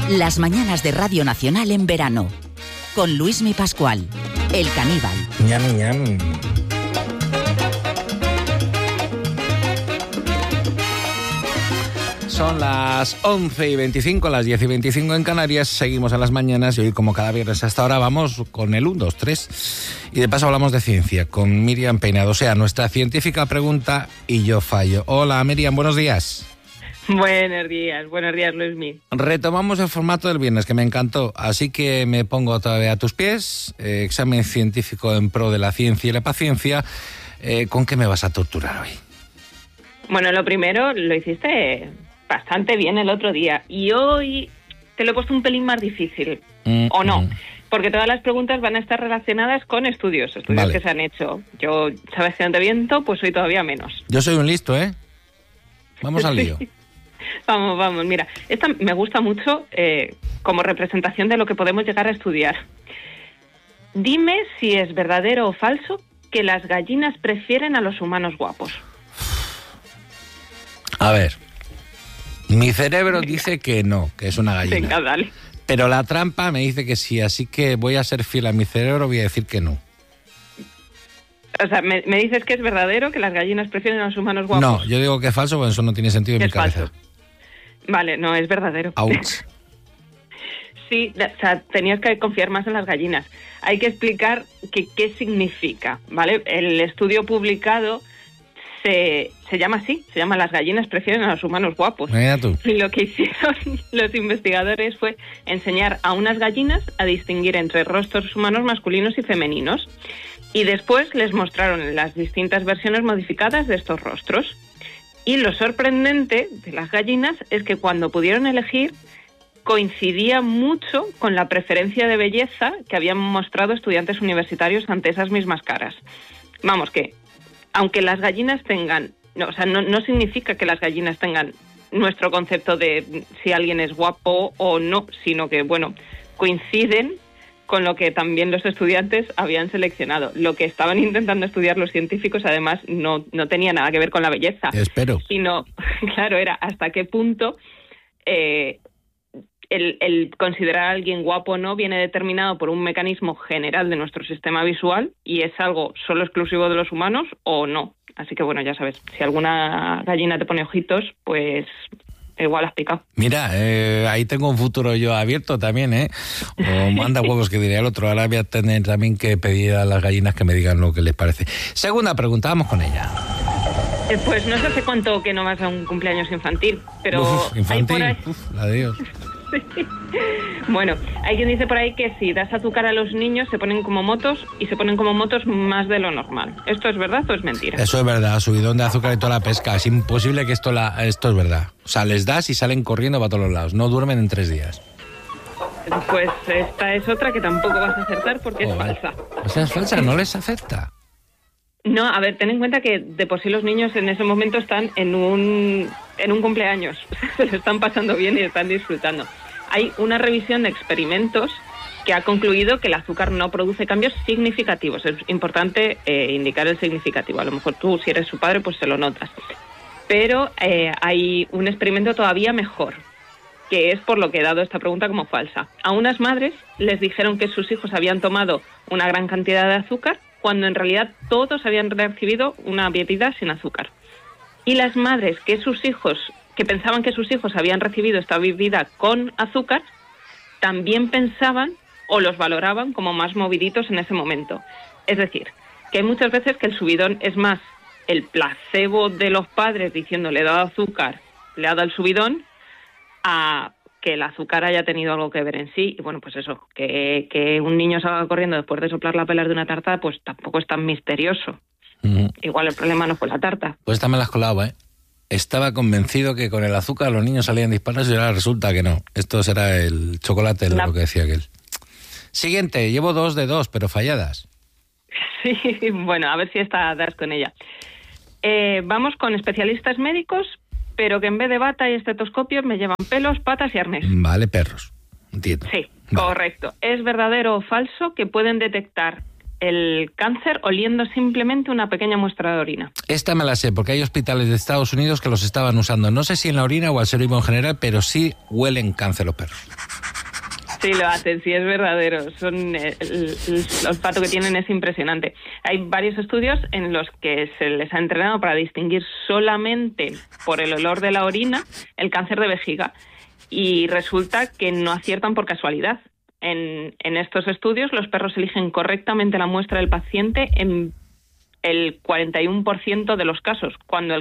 Las mañanas de Radio Nacional en verano. Con Luismi Pascual, el caníbal. Ñam, ñam. Son las 11:25, las 10:25 en Canarias. Seguimos en las mañanas y hoy, como cada viernes hasta ahora, vamos con el 1, 2, 3. Y de paso hablamos de ciencia con Miriam Peinado. O sea, nuestra científica pregunta y yo fallo. Hola, Miriam, buenos días. Buenos días, Luismi. Retomamos el formato del viernes, que me encantó. Así que me pongo todavía a tus pies. Examen científico en pro de la ciencia y la paciencia. ¿Con qué me vas a torturar hoy? Bueno, lo primero lo hiciste bastante bien el otro día y hoy te lo he puesto un pelín más difícil, ¿o no? Porque todas las preguntas van a estar relacionadas con estudios vale. Que se han hecho. Yo, sabes que no te viento, pues hoy todavía menos. Yo soy un listo, ¿eh? Vamos al lío. Vamos, mira, esta me gusta mucho como representación de lo que podemos llegar a estudiar. Dime si es verdadero o falso que las gallinas prefieren a los humanos guapos. A ver, mi cerebro dice que no, que es una gallina. Venga, dale. Pero la trampa me dice que sí, así que voy a ser fiel a mi cerebro, voy a decir que no. O sea, me dices que es verdadero que las gallinas prefieren a los humanos guapos. No, yo digo que es falso, porque eso no tiene sentido en mi cabeza. Falso. Vale, no, es verdadero. Ouch. Sí, o sea, tenías que confiar más en las gallinas. Hay que explicar qué significa, ¿vale? El estudio publicado se llama así, se llama Las gallinas prefieren a los humanos guapos. Mira tú. Y lo que hicieron los investigadores fue enseñar a unas gallinas a distinguir entre rostros humanos masculinos y femeninos. Y después les mostraron las distintas versiones modificadas de estos rostros. Y lo sorprendente de las gallinas es que cuando pudieron elegir, coincidía mucho con la preferencia de belleza que habían mostrado estudiantes universitarios ante esas mismas caras. Vamos, que aunque las gallinas tengan, no significa que las gallinas tengan nuestro concepto de si alguien es guapo o no, sino que, bueno, coinciden con lo que también los estudiantes habían seleccionado. Lo que estaban intentando estudiar los científicos, además, no tenía nada que ver con la belleza. Espero. Sino, claro, era hasta qué punto el considerar a alguien guapo o no viene determinado por un mecanismo general de nuestro sistema visual y es algo solo exclusivo de los humanos o no. Así que, bueno, ya sabes, si alguna gallina te pone ojitos, pues igual has picado. Mira, ahí tengo un futuro yo abierto también, ¿eh? O manda huevos, que diría el otro. Ahora voy a tener también que pedir a las gallinas que me digan lo que les parece. Segunda pregunta, vamos con ella. Pues no sé hace cuánto que no vas a un cumpleaños infantil, pero... ¿Infantil? Hay por ahí... Adiós. Sí. Bueno, hay quien dice por ahí que si das azúcar a los niños se ponen como motos y se ponen como motos más de lo normal. ¿Esto es verdad o es mentira? Eso es verdad, subidón de azúcar y toda la pesca. Es imposible que esto es verdad. O sea, les das y salen corriendo para todos los lados. No duermen en 3 días. Pues esta es otra que tampoco vas a acertar porque es falsa. O sea, es falsa, no les afecta. No, a ver, ten en cuenta que de por sí los niños en ese momento están en un cumpleaños. Se lo están pasando bien y están disfrutando. Hay una revisión de experimentos que ha concluido que el azúcar no produce cambios significativos. Es importante indicar el significativo. A lo mejor tú, si eres su padre, pues se lo notas. Pero hay un experimento todavía mejor, que es por lo que he dado esta pregunta como falsa. A unas madres les dijeron que sus hijos habían tomado una gran cantidad de azúcar, cuando en realidad todos habían recibido una bebida sin azúcar. Y las madres que pensaban que sus hijos habían recibido esta bebida con azúcar, también pensaban o los valoraban como más moviditos en ese momento. Es decir, que hay muchas veces que el subidón es más el placebo de los padres diciendo le he dado azúcar, le ha dado el subidón, a que el azúcar haya tenido algo que ver en sí. Y bueno, pues eso, que un niño salga corriendo después de soplar la pelas de una tarta, pues tampoco es tan misterioso. Igual el problema no fue la tarta. Pues esta me la has colado, ¿eh? Estaba convencido que con el azúcar los niños salían disparos y ahora resulta que no. Esto será el chocolate, lo que decía aquel. Siguiente, llevo 2 de 2, pero falladas. Sí, bueno, a ver si esta das con ella. Vamos con especialistas médicos, pero que en vez de bata y estetoscopio me llevan pelos, patas y arnés. Vale, perros. Entiendo. Sí, vale. Correcto. ¿Es verdadero o falso que pueden detectar el cáncer oliendo simplemente una pequeña muestra de orina? Esta me la sé, porque hay hospitales de Estados Unidos que los estaban usando. No sé si en la orina o al ser vivo en general, pero sí huelen cáncer los perros. Sí, lo hacen, sí, es verdadero. El olfato que tienen es impresionante. Hay varios estudios en los que se les ha entrenado para distinguir solamente por el olor de la orina el cáncer de vejiga. Y resulta que no aciertan por casualidad. En estos estudios, los perros eligen correctamente la muestra del paciente en el 41% de los casos, cuando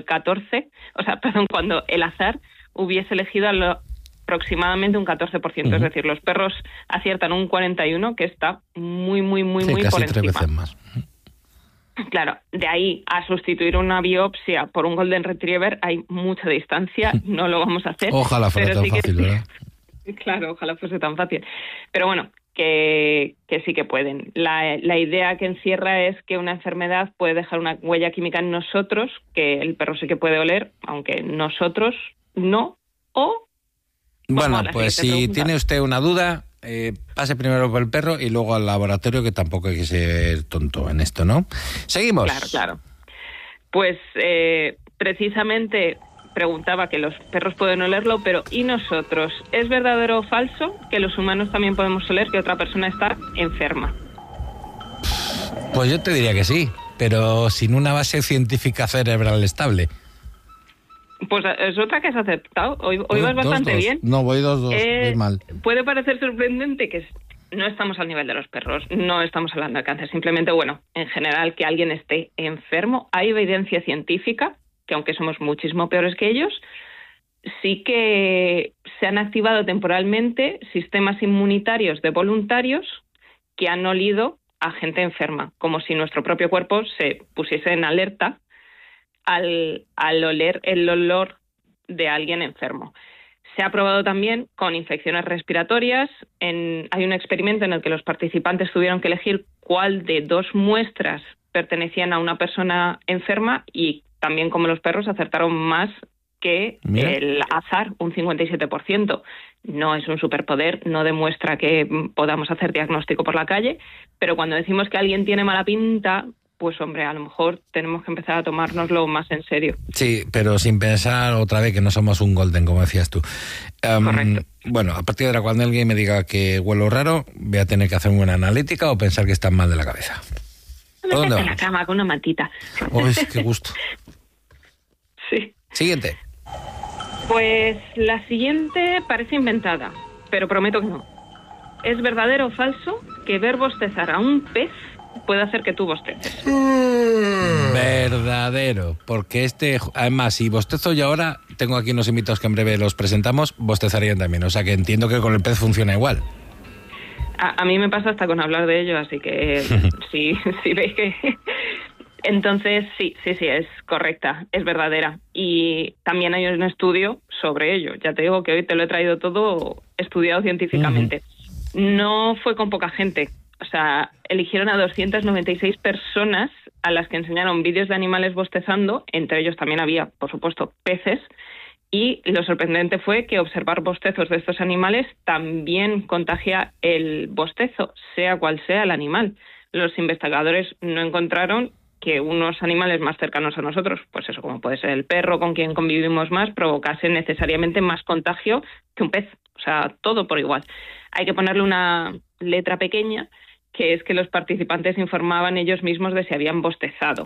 cuando el azar hubiese elegido aproximadamente un 14%. Es decir, los perros aciertan un 41%, que está muy casi por 3 encima. veces más. Claro, de ahí a sustituir una biopsia por un Golden Retriever hay mucha distancia, no lo vamos a hacer. Ojalá fuera tan fácil, ¿verdad? Claro, ojalá fuese tan fácil. Pero bueno, que sí que pueden. La idea que encierra es que una enfermedad puede dejar una huella química en nosotros, que el perro sí que puede oler, aunque nosotros no, o... Bueno, pues si tiene usted una duda, pase primero por el perro y luego al laboratorio, que tampoco hay que ser tonto en esto, ¿no? Seguimos. Claro. Pues precisamente preguntaba que los perros pueden olerlo, pero ¿y nosotros? ¿Es verdadero o falso que los humanos también podemos oler que otra persona está enferma? Pues yo te diría que sí, pero sin una base científica cerebral estable. Pues es otra que has aceptado. Hoy vas bastante bien. No, voy 2-2, voy mal. Puede parecer sorprendente que no estamos al nivel de los perros, no estamos hablando de cáncer. Simplemente, en general, que alguien esté enfermo. Hay evidencia científica, que aunque somos muchísimo peores que ellos, sí que se han activado temporalmente sistemas inmunitarios de voluntarios que han olido a gente enferma, como si nuestro propio cuerpo se pusiese en alerta al oler el olor de alguien enfermo. Se ha probado también con infecciones respiratorias. Hay un experimento en el que los participantes tuvieron que elegir cuál de 2 muestras pertenecían a una persona enferma y también, como los perros, acertaron más que el azar, un 57%. No es un superpoder, no demuestra que podamos hacer diagnóstico por la calle, pero cuando decimos que alguien tiene mala pinta, pues hombre, a lo mejor tenemos que empezar a tomárnoslo más en serio. Sí, pero sin pensar otra vez que no somos un golden, como decías tú. Correcto. Bueno, a partir de ahora, cuando alguien me diga que huelo raro, voy a tener que hacer una analítica o pensar que están mal de la cabeza. Métete en la cama con una mantita. ¡Uy, qué gusto! Sí. Siguiente. Pues la siguiente parece inventada, pero prometo que no. ¿Es verdadero o falso que ver bostezar a un pez puede hacer que tú bosteces? Verdadero, porque además, si bostezo yo ahora, tengo aquí unos invitados que en breve los presentamos, bostezarían también, o sea que entiendo que con el pez funciona igual. A mí me pasa hasta con hablar de ello, así que sí veis que... Entonces, sí, es correcta, es verdadera. Y también hay un estudio sobre ello. Ya te digo que hoy te lo he traído todo estudiado científicamente. No fue con poca gente. O sea, eligieron a 296 personas a las que enseñaron vídeos de animales bostezando. Entre ellos también había, por supuesto, peces. Y lo sorprendente fue que observar bostezos de estos animales también contagia el bostezo, sea cual sea el animal. Los investigadores no encontraron que unos animales más cercanos a nosotros, pues eso, como puede ser el perro con quien convivimos más, provocase necesariamente más contagio que un pez. O sea, todo por igual. Hay que ponerle una letra pequeña, que es que los participantes informaban ellos mismos de si habían bostezado.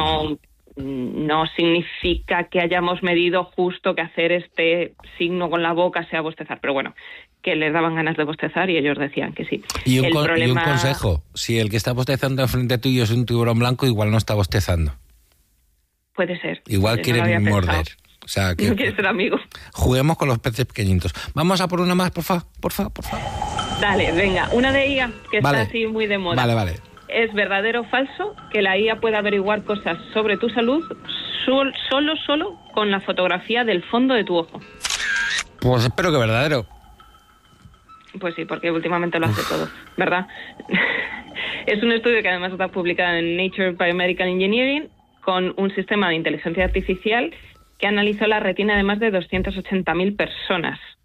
No significa que hayamos medido justo que hacer este signo con la boca sea bostezar, pero bueno, que les daban ganas de bostezar y ellos decían que sí. Y un consejo, si el que está bostezando enfrente tuyo es un tiburón blanco, igual no está bostezando. Puede ser. Igual quieren morder. O sea, que no quiere ser amigo. Juguemos con los peces pequeñitos. Vamos a por una más, por favor. Dale, venga, una de IA que está así muy de moda. Vale. ¿Es verdadero o falso que la IA pueda averiguar cosas sobre tu salud solo con la fotografía del fondo de tu ojo? Pues espero que verdadero. Pues sí, porque últimamente lo hace todo, ¿verdad? Es un estudio que además está publicado en Nature Biomedical Engineering con un sistema de inteligencia artificial que analizó la retina de más de 280.000 personas.